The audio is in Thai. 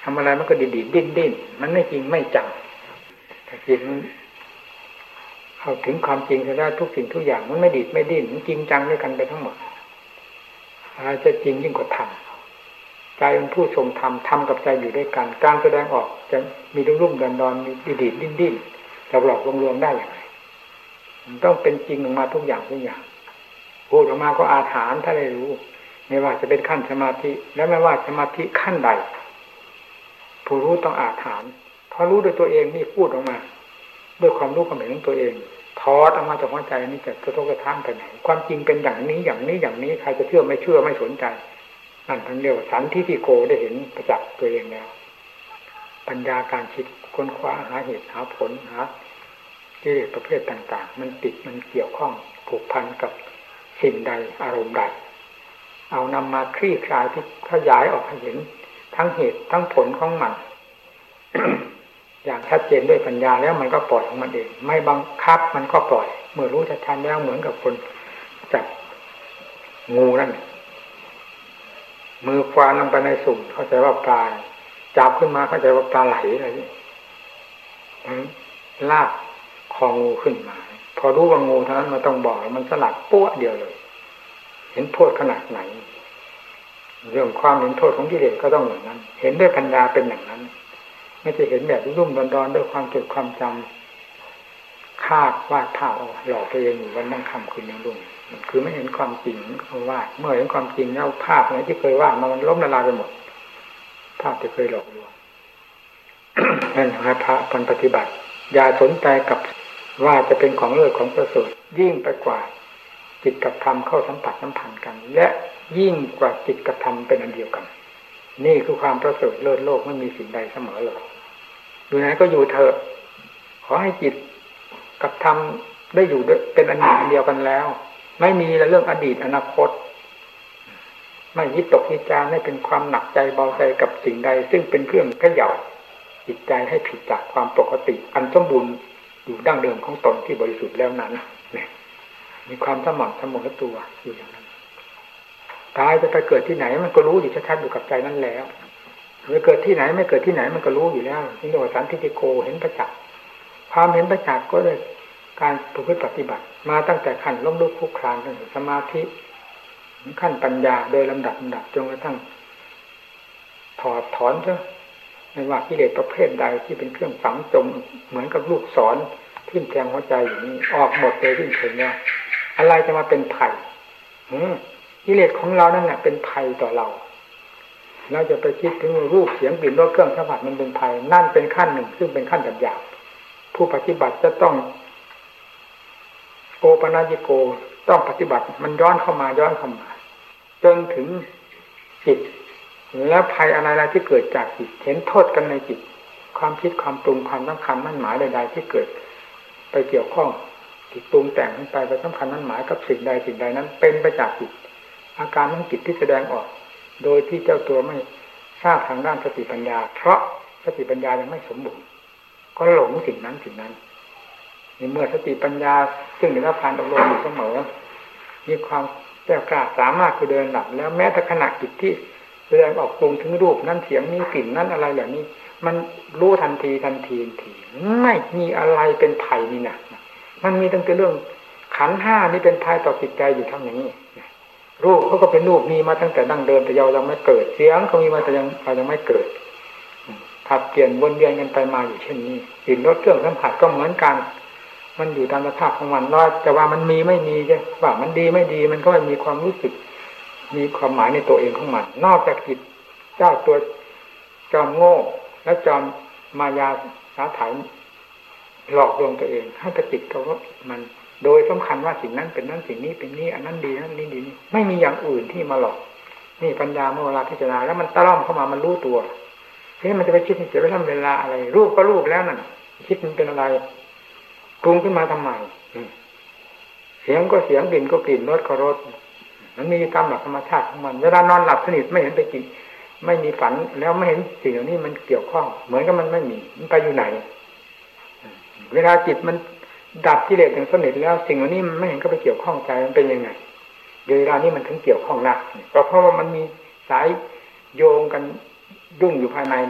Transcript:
ทำอะไรมันก็ดีๆดิ้นมันไม่จริงไม่จังแต่จิตมันเข้าถึงความจริงแล้วทุกสิ่งทุกอย่างมันไม่ดีดไม่ดิ้นมันจริงจังด้วยกันไปทั้งหมดอะไรจะจริงยิ่งกว่าธรรมใจเป็นผู้ทรงธรรมธรรมกับใจอยู่ด้วยกันการแสดงออกจะมีรุ่มๆดอนๆมีดีดดิ้นหลอกลวงได้อย่างไรมันต้องเป็นจริงออกมาทุกอย่างพูดออกมาก็อาถรรพ์ถ้าได้รู้ไม่ว่าจะเป็นขั้นสมาธิและไม่ว่าสมาธิขั้นใดผู้รู้ต้องอาถรรพ์พอรู้ด้วยตัวเองนี่พูดออกมาด้วยความรู้ความเห็นของตัวเองถอดออกมาจากหัวใจนี่จะกระทบกระทั่งไปไหนความจริงเป็นอย่างนี้ใครจะเชื่อไม่สนใจนั่นท่านเรียกว่าสันทิฏฐิโกได้เห็นประจักษ์ตัวเองแล้วปัญญาการคิดค้นคว้าหาเหตุหาผลหากิเลสประเภทต่างๆมันติดมันเกี่ยวข้องผูกพันกับสิ่งใดอารมณ์ใดเอานำมาคลี่คลายที่ขยายออกให้เห็นทั้งเหตุทั้งผลของมัน อย่างชัดเจนด้วยปัญญาแล้วมันก็ปล่อยของมันเองไม่บังคับมันก็ปล่อยเมื่อรู้ชัดๆแล้วเหมือนกับคนจับงูนั่นมือควานลงไปในสุ่มเข้าใจว่าปลาจับขึ้นมาเข้าใจว่าปลาไหลอะไรนี่ลากคองูขึ้นมาพอรู้ว่างูเท่านั้นมันต้องบอกมันสลัดปั้วเดียวเลยเห็นโทษขนาดไหนเรื่องความเห็นโทษของกิเลสก็ต้องอย่างนั้นเห็นด้วยปัญญาเป็นอย่างนั้นไม่ใช่เห็นแบบรุ่มดอนด้วยความจดความจำคาดวาดภาพหลอกตัวเองอยู่วันนั่งคำคืนยังรุ่งคือไม่เห็นความจริงเขาวาดเมื่อเห็นความจริงแล้วภาพไหนที่เคยวาดมันล้มละลายไปหมดภาพที่เคยหลอกลวง นั่นให้พระปฏิบัติอย่าสนใจกับว่าจะเป็นของเลิศของประเสริฐยิ่งไปกว่าจิตกับธรรมเข้าสัมผัสสัมพันธ์กันและยิ่งกว่าจิตกับธรรมเป็นอันเดียวกันนี่คือความประเสริฐเลิศโลกไม่มีสิ่งใดเสมอเลยอยู่ไหนก็อยู่เถอะขอให้จิตกับธรรมได้อยู่เป็นอันหนึ่งอันเดียวกันแล้วไม่มีเรื่องอดีตอนาคตไม่วิตกวิจารณ์ให้เป็นความหนักใจเบาใจกับสิ่งใดซึ่งเป็นเครื่องเขย่าจิตใจให้ผิดจากความปกติอันสมบูรณ์อยู่ดั้งเดิมของตนที่บริสุทธิ์แล้วนั้นเนี่ยมีความสม่ำเสมอตัวอยู่อย่างนั้นตายจะไปเกิดที่ไหนมันก็รู้อยู่ชัดๆอยู่กับใจนั่นแล้วไปเกิดที่ไหนไม่เกิดที่ไหนมันก็รู้อยู่แล้วนี่เรียกว่าสันทิฏฐิโกเห็นประจักษ์ความเห็นประจักษ์ก็เลยการประพฤติปฏิบัติมาตั้งแต่ขั้นล้มลุกคลุกคลานตั้งแต่สมาธิขั้นปัญญาโดยลำดับจนกระทั่งถอดถอนซะไม่ว่ากิเลสประเภทใดที่เป็นเครื่องฝังจมเหมือนกับลูกศรทิ่มแทงหัวใจอยู่นี้ออกหมดเลยที่ถึงเนี่ยอะไรจะมาเป็นภัยกิเลสของเรานั่นแหละเป็นภัยต่อเราเราจะไปคิดถึงรูปเสียงกลิ่นรสเครื่องสัมผัสมันเป็นภัยนั่นเป็นขั้นหนึ่งซึ่งเป็นขั้นหยาบๆผู้ปฏิบัติจะต้องโอปนัญญิโกต้องปฏิบัติมันย้อนเข้ามาจนถึงจิตแล้วภัยอะไรๆที่เกิดจากจิตเห็นโทษกันในจิตความคิดความปรุงความสำคัญมั่นหมายใดๆที่เกิดไปเกี่ยวข้องจิตปรุงแต่งขึ้นไปสำคัญมั่นหมายกับสิ่งใดนั้นเป็นไปจากจิตอาการของจิตที่แสดงออกโดยที่เจ้าตัวไม่ทราบทางด้านสติปัญญาเพราะสติปัญญายังไม่สมบูรณ์ก็หลงสิ่งนั้นในเมื่อสติปัญญาซึ่งได้รับการอบรมอยู่เสมอมีความแก่กล้าสามารถเดินหลับแล้วแม้แต่ขณะจิตที่แสดงออกปรุงถึงรูปนั้นเสียงนี้กลิ่นนั้นอะไรเหล่านี้มันรู้ทันทีไม่มีอะไรเป็นภัยนี่นะมันมีตั้งแต่เรื่องขันธ์ห้านี่เป็นภัยต่อจิตใจอยู่ทั้งนี้รูปเขาก็เป็นรูปมีมาตั้งแต่ดั้งเดิมแต่ยังไม่เกิดเสียงก็มีมาแต่ยังไม่เกิดผัดเปลี่ยนวนเวียนกันไปมาอยู่เช่นนี้กลิ่นรสเครื่องสัมผัสก็เหมือนกันมันอยู่ตามสภาพของมันว่าจะว่ามันมีไม่มีใช่ว่ามันดีไม่ดีมันก็ไม่มีความรู้สึกมีความหมายในตัวเองของมันนอกจากจิตเจ้าตัวจอมโง่และจอมมายาสาไถหลอกลวงตัวเองให้กระติดกับมันโดยสำคัญว่าสิ่งนั้นเป็นนั้นสิ่งนี้เป็นนี้อันนั้นดีนั้นนี้ดีนี่ไม่มีอย่างอื่นที่มาหลอกนี่ปัญญาเมื่อเวลาพิจารณาแล้วมันตะล่อมเข้ามามันรู้ตัวมันจะไปคิดเสียเวลาอะไรรูปก็รูปแล้วนั่นคิดมันเป็นอะไรปรุงขึ้นมาทำไมเสียงก็เสียงกลิ่นก็กลิ่นรสก็รสมันมีตามหลักธรรมชาติของมันเวลานอนหลับสนิทไม่เห็นไปกินไม่มีฝันแล้วไม่เห็นสิ่งเหล่านี้มันเกี่ยวข้องเหมือนกับมันไม่มีมันไปอยู่ไหนเวลาจิตมันดับกิเลสถึงสนิทแล้วสิ่งเหล่านี้มันไม่เห็นก็ไปเกี่ยวข้องใจมันเป็นยังไงเวลานี้มันถึงเกี่ยวข้องนักก็เพราะว่ามันมีสายโยงกันยุ่งอยู่ภายใน